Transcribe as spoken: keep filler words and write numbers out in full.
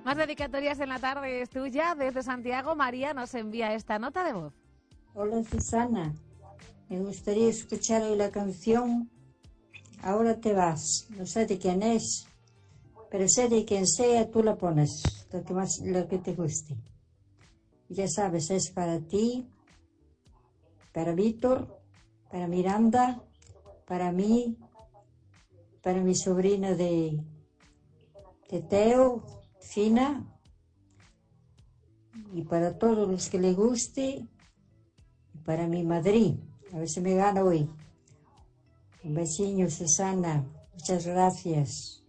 Más dedicatorias en la tarde es tuya. Desde Santiago, María nos envía esta nota de voz. Hola Susana, me gustaría escuchar hoy la canción Ahora te vas. No sé de quién es, pero sé de quien sea, tú la pones, lo que más, lo que te guste. Y ya sabes, es para ti, para Víctor, para Miranda, para mí, para mi sobrina de, de Teo, Fina, y para todos los que le guste, y para mi Madrid. A ver si me gana hoy. Un besillo, Susana. Muchas gracias.